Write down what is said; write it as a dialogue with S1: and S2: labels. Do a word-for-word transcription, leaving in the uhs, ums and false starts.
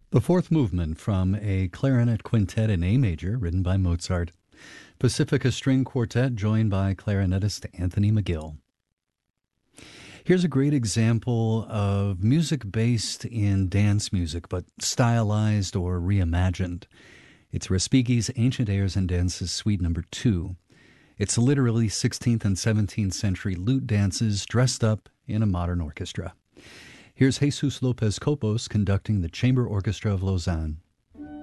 S1: The fourth movement from a clarinet quintet in A major, written by Mozart. Pacifica String Quartet, joined by clarinetist Anthony McGill. Here's a great example of music based in dance music, but stylized or reimagined. It's Respighi's Ancient Airs and Dances Suite Number two. It's literally sixteenth and seventeenth century lute dances dressed up in a modern orchestra. Here's Jesus Lopez Copos conducting the Chamber Orchestra of Lausanne.